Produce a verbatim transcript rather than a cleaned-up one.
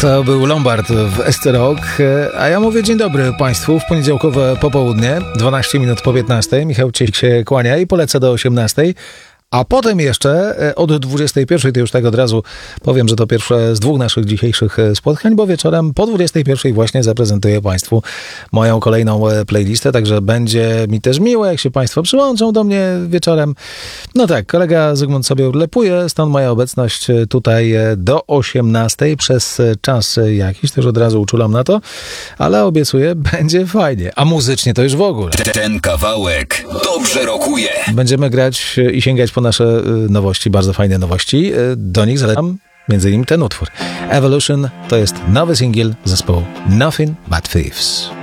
To był Lombard w S T Rock, a ja mówię dzień dobry Państwu w poniedziałkowe popołudnie, dwanaście minut po piętnastej. Michał Cieślik się kłania i polecę do osiemnastej. A potem jeszcze od dwudziestej pierwszej, to już tak od razu powiem, że to pierwsze z dwóch naszych dzisiejszych spotkań, bo wieczorem po dwudziestej pierwszej właśnie zaprezentuję Państwu moją kolejną playlistę, także będzie mi też miło, jak się Państwo przyłączą do mnie wieczorem. No tak, kolega Zygmunt sobie urlepuje, stąd moja obecność tutaj do osiemnastej przez czas jakiś, też od razu uczulam na to, ale obiecuję, będzie fajnie, a muzycznie to już w ogóle. Ten kawałek dobrze rokuje. Będziemy grać i sięgać po nasze nowości, bardzo fajne nowości. Do nich zalecam między innymi ten utwór. Evolution to jest nowy singiel zespołu Nothing But Thieves.